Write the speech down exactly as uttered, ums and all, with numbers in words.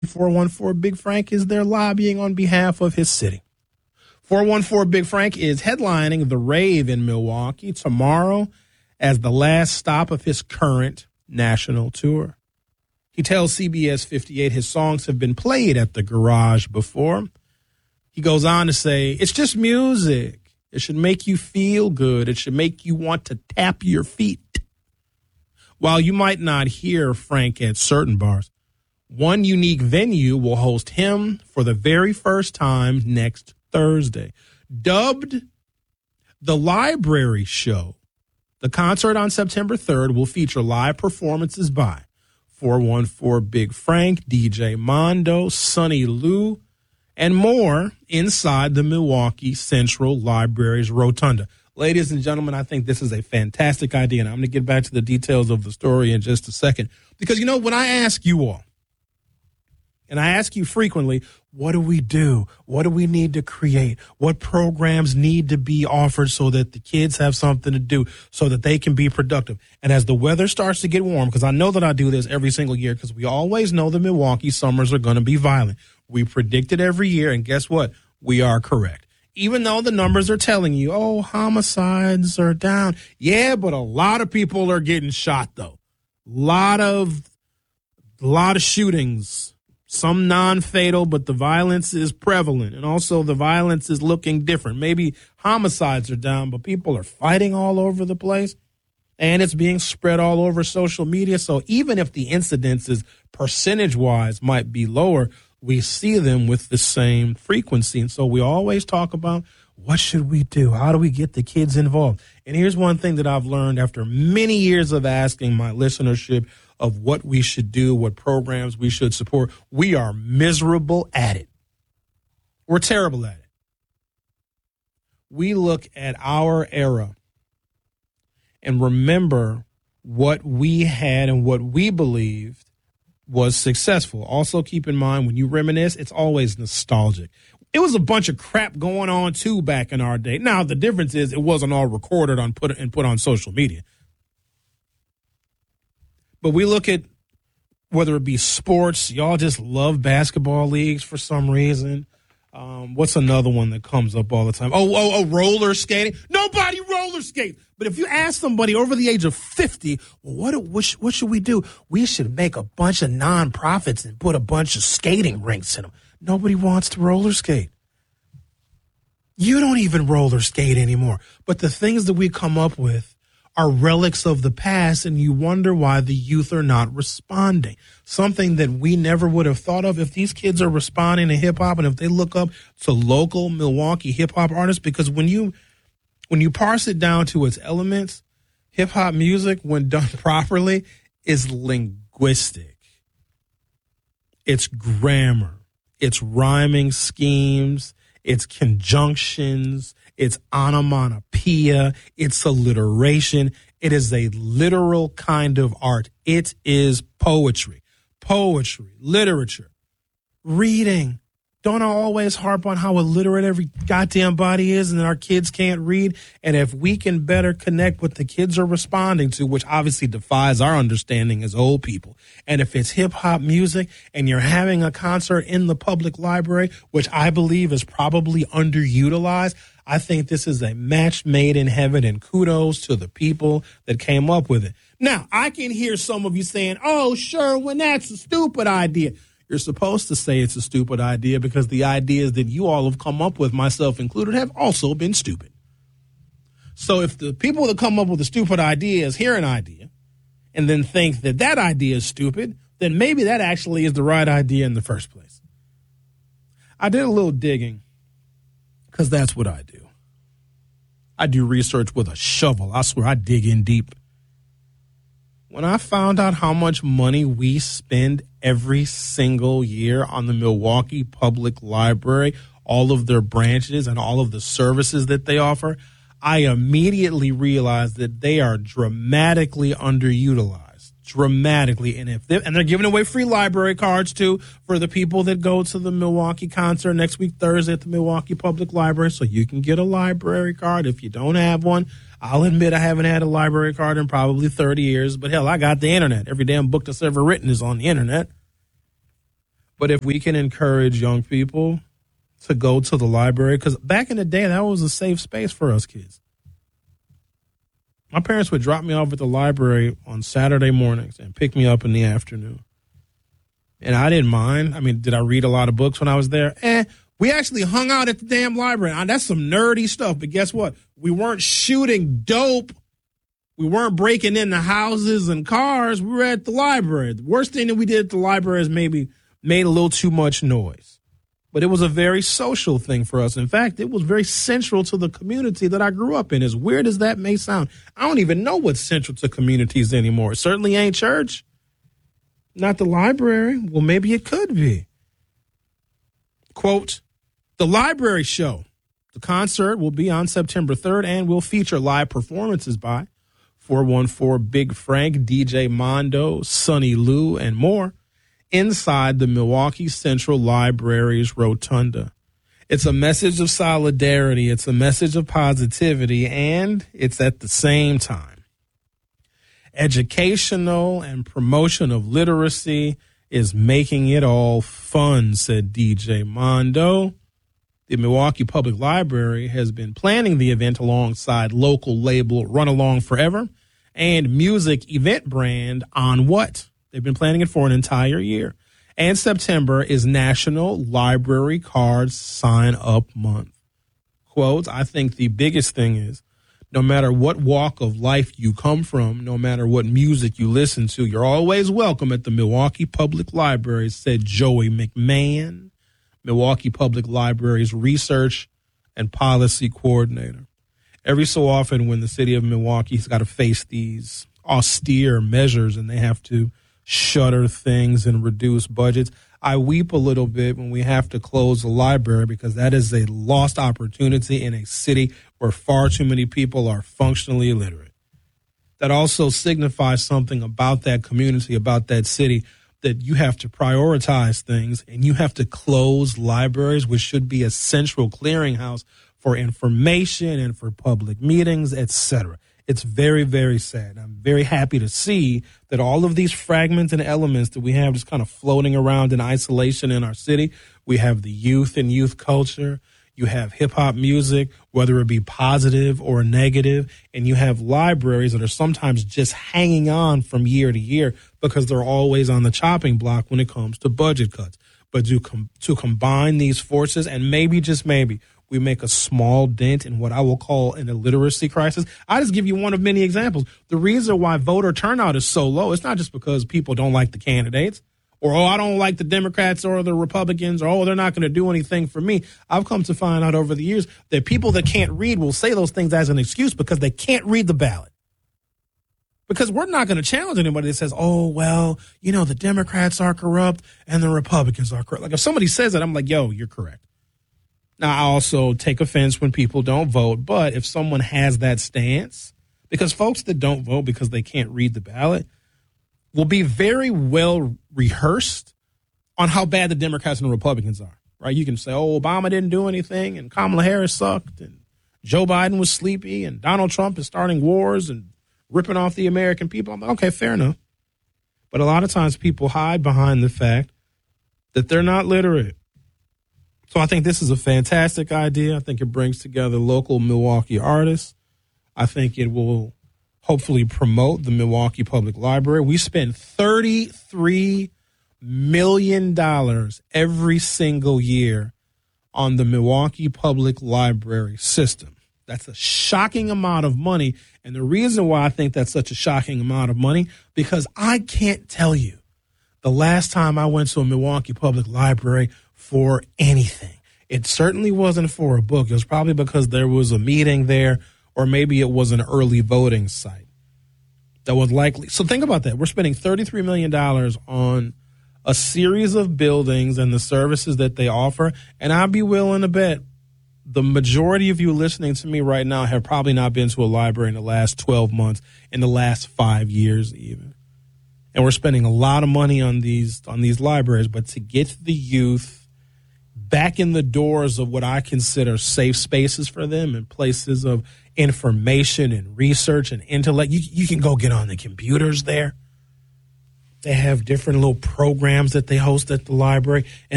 four one four Big Frank is there lobbying on behalf of his city. four one four Big Frank is headlining the Rave in Milwaukee tomorrow as the last stop of his current national tour. He tells C B S fifty-eight his songs have been played at the Garage before. He goes on to say, it's just music. It should make you feel good. It should make you want to tap your feet. While you might not hear Frank at certain bars, one unique venue will host him for the very first time next Thursday. Dubbed the Library Show, the concert on September third will feature live performances by four one four Big Frank, D J Mondo, Sonny Lou, and more inside the Milwaukee Central Library's Rotunda. Ladies and gentlemen, I think this is a fantastic idea, and I'm going to get back to the details of the story in just a second. Because, you know, when I ask you all, and I ask you frequently, what do we do? What do we need to create? What programs need to be offered so that the kids have something to do, so that they can be productive? And as the weather starts to get warm, because I know that I do this every single year, because we always know the Milwaukee summers are going to be violent. We predict it every year, and guess what? We are correct. Even though the numbers are telling you, oh, homicides are down. Yeah, but a lot of people are getting shot, though. Lot of, lot of shootings. Some non-fatal, but the violence is prevalent. And also the violence is looking different. Maybe homicides are down, but people are fighting all over the place. And it's being spread all over social media. So even if the incidences percentage-wise might be lower, we see them with the same frequency. And so we always talk about, what should we do? How do we get the kids involved? And here's one thing that I've learned after many years of asking my listenership of what we should do, what programs we should support. We are miserable at it. We're terrible at it. We look at our era and remember what we had and what we believed was successful. Also keep in mind, when you reminisce, it's always nostalgic. It was a bunch of crap going on, too, back in our day. Now, the difference is it wasn't all recorded on put and put on social media. But we look at whether it be sports, y'all just love basketball leagues for some reason. Um, what's another one that comes up all the time? Oh, oh, oh, roller skating. Nobody roller skates. But if you ask somebody over the age of fifty, well, what, what, sh- what should we do? We should make a bunch of nonprofits and put a bunch of skating rinks in them. Nobody wants to roller skate. You don't even roller skate anymore. But the things that we come up with are relics of the past, and you wonder why the youth are not responding. Something that we never would have thought of. If these kids are responding to hip-hop and if they look up to local Milwaukee hip-hop artists, because when you when you parse it down to its elements, hip-hop music, when done properly, is linguistic. It's grammar. It's rhyming schemes. It's conjunctions. It's onomatopoeia. It's alliteration. It is a literal kind of art. It is poetry. Poetry, literature, reading. Don't I always harp on how illiterate every goddamn body is and that our kids can't read? And if we can better connect what the kids are responding to, which obviously defies our understanding as old people, and if it's hip-hop music and you're having a concert in the public library, which I believe is probably underutilized, I think this is a match made in heaven, and kudos to the people that came up with it. Now, I can hear some of you saying, oh, Sherwin, that's a stupid idea. You're supposed to say it's a stupid idea because the ideas that you all have come up with, myself included, have also been stupid. So if the people that come up with a stupid ideas hear an idea and then think that that idea is stupid, then maybe that actually is the right idea in the first place. I did a little digging because that's what I do. I do research with a shovel. I swear I dig in deep. When I found out how much money we spend every single year on the Milwaukee Public Library, all of their branches and all of the services that they offer, I immediately realized that they are dramatically underutilized. Dramatically. And if they, and they're giving away free library cards, too, for the people that go to the Milwaukee concert next week, Thursday, at the Milwaukee Public Library. So you can get a library card if you don't have one. I'll admit I haven't had a library card in probably thirty years, but hell, I got the internet. Every damn book that's ever written is on the internet. But if we can encourage young people to go to the library, because back in the day, that was a safe space for us kids. My parents would drop me off at the library on Saturday mornings and pick me up in the afternoon. And I didn't mind. I mean, did I read a lot of books when I was there? Eh, we actually hung out at the damn library. Now, that's some nerdy stuff, but guess what? We weren't shooting dope. We weren't breaking into houses and cars. We were at the library. The worst thing that we did at the library is maybe made a little too much noise. But it was a very social thing for us. In fact, it was very central to the community that I grew up in. As weird as that may sound, I don't even know what's central to communities anymore. It certainly ain't church. Not the library. Well, maybe it could be. Quote, the library show. The concert will be on September third and will feature live performances by four one four Big Frank, D J Mondo, Sonny Lou, and more inside the Milwaukee Central Library's rotunda. It's a message of solidarity. It's a message of positivity, and it's at the same time educational and promotion of literacy is making it all fun, said D J Mondo. The Milwaukee Public Library has been planning the event alongside local label Run Along Forever and music event brand On What. They've been planning it for an entire year. And September is National Library Card Sign Up Month. Quote, I think the biggest thing is no matter what walk of life you come from, no matter what music you listen to, you're always welcome at the Milwaukee Public Library, said Joey McMahon, Milwaukee Public Library's research and policy coordinator. Every so often when the city of Milwaukee's got to face these austere measures and they have to shutter things and reduce budgets, I weep a little bit when we have to close the library because that is a lost opportunity in a city where far too many people are functionally illiterate. That also signifies something about that community, about that city, that you have to prioritize things and you have to close libraries, which should be a central clearinghouse for information and for public meetings, et cetera. It's very, very sad. I'm very happy to see that all of these fragments and elements that we have just kind of floating around in isolation in our city. We have the youth and youth culture. You have hip hop music, whether it be positive or negative. And you have libraries that are sometimes just hanging on from year to year because they're always on the chopping block when it comes to budget cuts. But to, com- to combine these forces and maybe, just maybe, we make a small dent in what I will call an illiteracy crisis. I just give you one of many examples. The reason why voter turnout is so low, it's not just because people don't like the candidates or, oh, I don't like the Democrats or the Republicans or, oh, they're not going to do anything for me. I've come to find out over the years that people that can't read will say those things as an excuse because they can't read the ballot. Because we're not going to challenge anybody that says, oh, well, you know, the Democrats are corrupt and the Republicans are corrupt. Like if somebody says that, I'm like, yo, you're correct. Now, I also take offense when people don't vote, but if someone has that stance, because folks that don't vote because they can't read the ballot will be very well rehearsed on how bad the Democrats and the Republicans are, right? You can say, oh, Obama didn't do anything and Kamala Harris sucked and Joe Biden was sleepy and Donald Trump is starting wars and ripping off the American people. I'm like, okay, fair enough. But a lot of times people hide behind the fact that they're not literate. So I think this is a fantastic idea. I think it brings together local Milwaukee artists. I think it will hopefully promote the Milwaukee Public Library. We spend thirty-three million dollars every single year on the Milwaukee Public Library system. That's a shocking amount of money. And the reason why I think that's such a shocking amount of money, because I can't tell you the last time I went to a Milwaukee Public Library for anything. It certainly wasn't for a book. It was probably because there was a meeting there, or maybe it was an early voting site that was likely. So think about that. We're spending thirty-three million dollars on a series of buildings and the services that they offer. And I'd be willing to bet the majority of you listening to me right now have probably not been to a library in the last twelve months, in the last five years even. And we're spending a lot of money on these on these libraries, but to get the youth back in the doors of what I consider safe spaces for them and places of information and research and intellect, you, you can go get on the computers there. They have different little programs that they host at the library. And